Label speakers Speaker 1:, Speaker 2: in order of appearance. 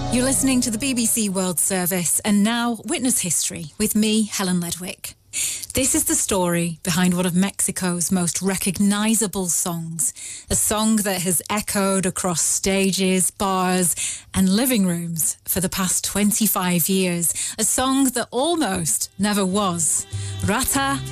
Speaker 1: You're listening to the BBC World Service, and now Witness History with me, Helen Ledwick. This is the story behind one of Mexico's most recognisable songs, a song that has echoed across stages, bars and living rooms for the past 25 years, a song that almost never was. Rata